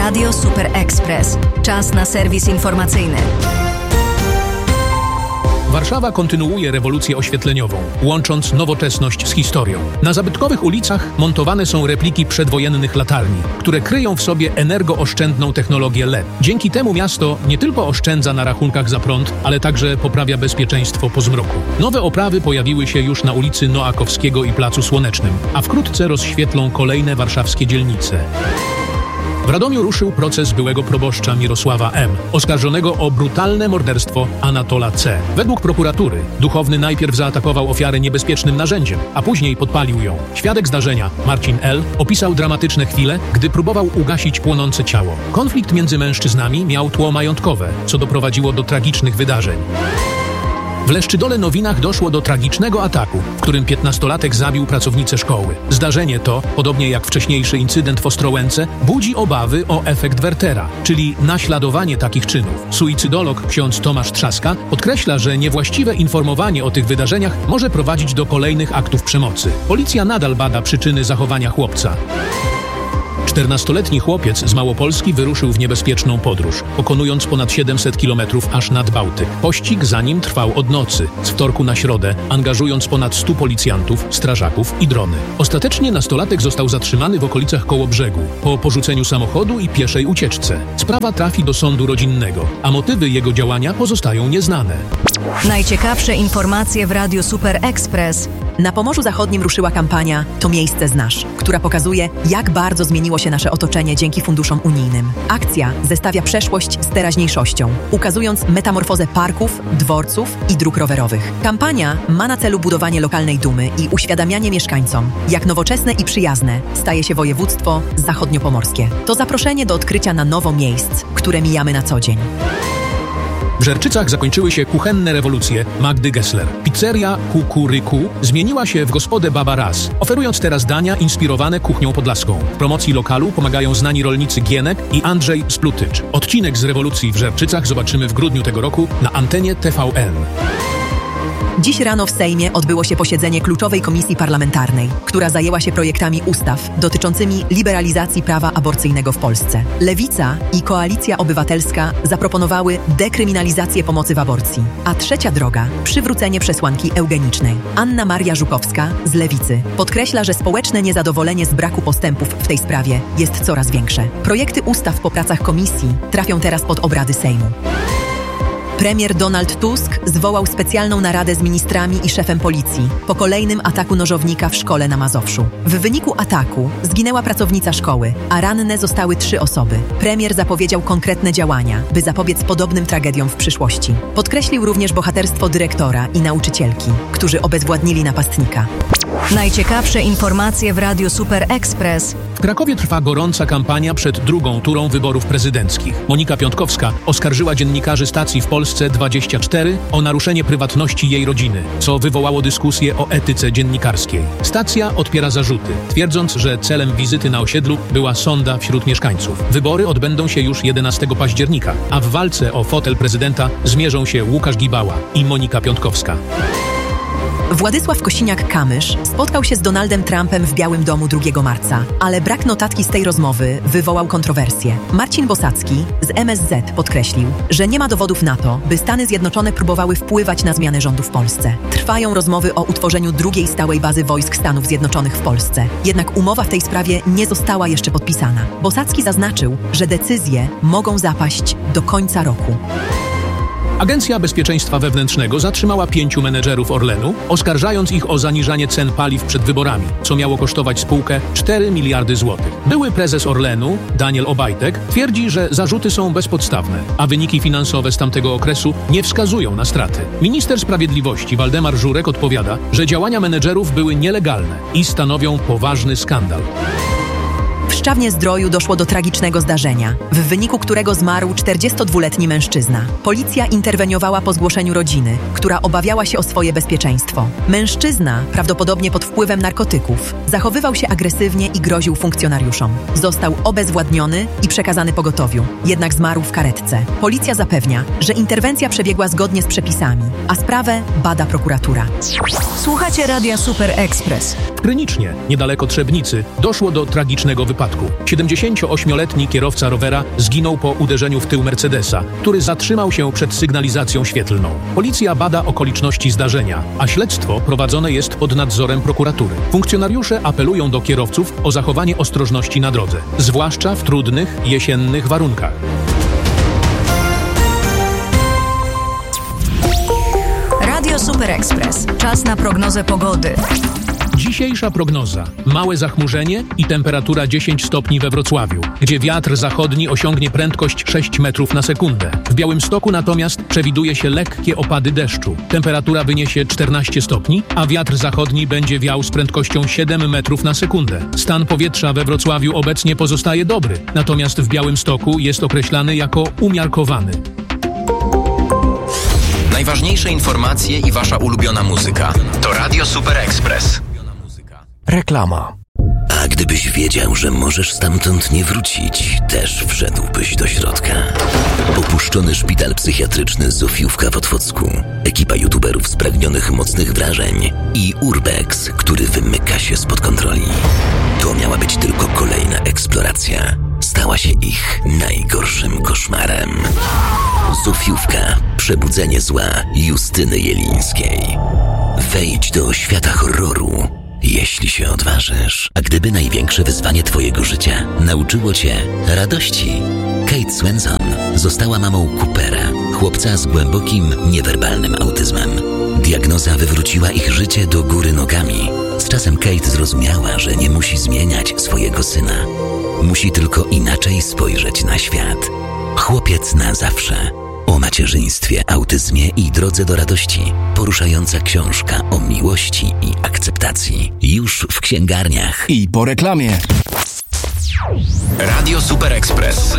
Radio Super Express. Czas na serwis informacyjny. Warszawa kontynuuje rewolucję oświetleniową, łącząc nowoczesność z historią. Na zabytkowych ulicach montowane są repliki przedwojennych latarni, które kryją w sobie energooszczędną technologię LED. Dzięki temu miasto nie tylko oszczędza na rachunkach za prąd, ale także poprawia bezpieczeństwo po zmroku. Nowe oprawy pojawiły się już na ulicy Noakowskiego i Placu Słonecznym, a wkrótce rozświetlą kolejne warszawskie dzielnice. W Radomiu ruszył proces byłego proboszcza Mirosława M., oskarżonego o brutalne morderstwo Anatola C. Według prokuratury duchowny najpierw zaatakował ofiarę niebezpiecznym narzędziem, a później podpalił ją. Świadek zdarzenia, Marcin L., opisał dramatyczne chwile, gdy próbował ugasić płonące ciało. Konflikt między mężczyznami miał tło majątkowe, co doprowadziło do tragicznych wydarzeń. W Leszczydole Nowinach doszło do tragicznego ataku, w którym 15-latek zabił pracownicę szkoły. Zdarzenie to, podobnie jak wcześniejszy incydent w Ostrołęce, budzi obawy o efekt Wertera, czyli naśladowanie takich czynów. Suicydolog ksiądz Tomasz Trzaska podkreśla, że niewłaściwe informowanie o tych wydarzeniach może prowadzić do kolejnych aktów przemocy. Policja nadal bada przyczyny zachowania chłopca. 14-letni chłopiec z Małopolski wyruszył w niebezpieczną podróż, pokonując ponad 700 km aż nad Bałtyk. Pościg za nim trwał od nocy, z wtorku na środę, angażując ponad 100 policjantów, strażaków i drony. Ostatecznie nastolatek został zatrzymany w okolicach Kołobrzegu, po porzuceniu samochodu i pieszej ucieczce. Sprawa trafi do sądu rodzinnego, a motywy jego działania pozostają nieznane. Najciekawsze informacje w Radiu Super Express. Na Pomorzu Zachodnim ruszyła kampania To miejsce znasz, która pokazuje, jak bardzo zmieniło się nasze otoczenie dzięki funduszom unijnym. Akcja zestawia przeszłość z teraźniejszością, ukazując metamorfozę parków, dworców i dróg rowerowych. Kampania ma na celu budowanie lokalnej dumy i uświadamianie mieszkańcom, jak nowoczesne i przyjazne staje się województwo zachodniopomorskie. To zaproszenie do odkrycia na nowo miejsc, które mijamy na co dzień. W Żerczycach zakończyły się kuchenne rewolucje Magdy Gessler. Pizzeria Kukuryku zmieniła się w gospodę Baba Raz, oferując teraz dania inspirowane kuchnią podlaską. W promocji lokalu pomagają znani rolnicy Gienek i Andrzej Splutycz. Odcinek z rewolucji w Żerczycach zobaczymy w grudniu tego roku na antenie TVN. Dziś rano w Sejmie odbyło się posiedzenie kluczowej komisji parlamentarnej, która zajęła się projektami ustaw dotyczącymi liberalizacji prawa aborcyjnego w Polsce. Lewica i Koalicja Obywatelska zaproponowały dekryminalizację pomocy w aborcji, a Trzecia Droga – przywrócenie przesłanki eugenicznej. Anna Maria Żukowska z Lewicy podkreśla, że społeczne niezadowolenie z braku postępów w tej sprawie jest coraz większe. Projekty ustaw po pracach komisji trafią teraz pod obrady Sejmu. Premier Donald Tusk zwołał specjalną naradę z ministrami i szefem policji po kolejnym ataku nożownika w szkole na Mazowszu. W wyniku ataku zginęła pracownica szkoły, a ranne zostały 3 osoby. Premier zapowiedział konkretne działania, by zapobiec podobnym tragediom w przyszłości. Podkreślił również bohaterstwo dyrektora i nauczycielki, którzy obezwładnili napastnika. Najciekawsze informacje w Radiu Super Express. W Krakowie trwa gorąca kampania przed drugą turą wyborów prezydenckich. Monika Piątkowska oskarżyła dziennikarzy stacji w Polsce 24 o naruszenie prywatności jej rodziny, co wywołało dyskusję o etyce dziennikarskiej. Stacja odpiera zarzuty, twierdząc, że celem wizyty na osiedlu była sonda wśród mieszkańców. Wybory odbędą się już 11 października, a w walce o fotel prezydenta zmierzą się Łukasz Gibała i Monika Piątkowska. Władysław Kosiniak-Kamysz spotkał się z Donaldem Trumpem w Białym Domu 2 marca, ale brak notatki z tej rozmowy wywołał kontrowersję. Marcin Bosacki z MSZ podkreślił, że nie ma dowodów na to, by Stany Zjednoczone próbowały wpływać na zmianę rządu w Polsce. Trwają rozmowy o utworzeniu drugiej stałej bazy wojsk Stanów Zjednoczonych w Polsce. Jednak umowa w tej sprawie nie została jeszcze podpisana. Bosacki zaznaczył, że decyzje mogą zapaść do końca roku. Agencja Bezpieczeństwa Wewnętrznego zatrzymała 5 menedżerów Orlenu, oskarżając ich o zaniżanie cen paliw przed wyborami, co miało kosztować spółkę 4 miliardy złotych. Były prezes Orlenu, Daniel Obajtek, twierdzi, że zarzuty są bezpodstawne, a wyniki finansowe z tamtego okresu nie wskazują na straty. Minister Sprawiedliwości Waldemar Żurek odpowiada, że działania menedżerów były nielegalne i stanowią poważny skandal. W Szczawnie-Zdroju doszło do tragicznego zdarzenia, w wyniku którego zmarł 42-letni mężczyzna. Policja interweniowała po zgłoszeniu rodziny, która obawiała się o swoje bezpieczeństwo. Mężczyzna, prawdopodobnie pod wpływem narkotyków, zachowywał się agresywnie i groził funkcjonariuszom. Został obezwładniony i przekazany pogotowiu, jednak zmarł w karetce. Policja zapewnia, że interwencja przebiegła zgodnie z przepisami, a sprawę bada prokuratura. Słuchacie Radia Super Express. W Krynicznie, niedaleko Trzebnicy, doszło do tragicznego wypadku. 78-letni kierowca rowera zginął po uderzeniu w tył Mercedesa, który zatrzymał się przed sygnalizacją świetlną. Policja bada okoliczności zdarzenia, a śledztwo prowadzone jest pod nadzorem prokuratury. Funkcjonariusze apelują do kierowców o zachowanie ostrożności na drodze, zwłaszcza w trudnych, jesiennych warunkach. Radio Super Express. Czas na prognozę pogody. Dzisiejsza prognoza. Małe zachmurzenie i temperatura 10 stopni we Wrocławiu, gdzie wiatr zachodni osiągnie prędkość 6 metrów na sekundę. W Białymstoku natomiast przewiduje się lekkie opady deszczu. Temperatura wyniesie 14 stopni, a wiatr zachodni będzie wiał z prędkością 7 metrów na sekundę. Stan powietrza we Wrocławiu obecnie pozostaje dobry, natomiast w Białymstoku jest określany jako umiarkowany. Najważniejsze informacje i wasza ulubiona muzyka. To Radio Super Express. Reklama. A gdybyś wiedział, że możesz stamtąd nie wrócić, też wszedłbyś do środka. Opuszczony szpital psychiatryczny Zofiówka w Otwocku, ekipa youtuberów spragnionych mocnych wrażeń i Urbex, który wymyka się spod kontroli. To miała być tylko kolejna eksploracja. Stała się ich najgorszym koszmarem. Zofiówka. Przebudzenie zła Justyny Jelińskiej. Wejdź do świata horroru, jeśli się odważysz. A gdyby największe wyzwanie twojego życia nauczyło cię radości? Kate Swenson została mamą Coopera, chłopca z głębokim, niewerbalnym autyzmem. Diagnoza wywróciła ich życie do góry nogami. Z czasem Kate zrozumiała, że nie musi zmieniać swojego syna. Musi tylko inaczej spojrzeć na świat. Chłopiec na zawsze. O macierzyństwie, autyzmie i drodze do radości. Poruszająca książka o miłości i akceptacji. Już w księgarniach. I po reklamie. Radio Super Express.